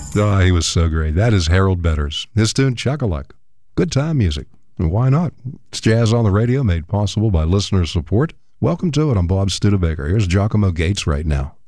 Oh, he was so great. That is Harold Betters. His tune, Chuck-a-Luck. Good time music. And why not? It's Jazz on the Radio, made possible by listener support. Welcome to it. I'm Bob Studebaker. Here's Giacomo Gates right now.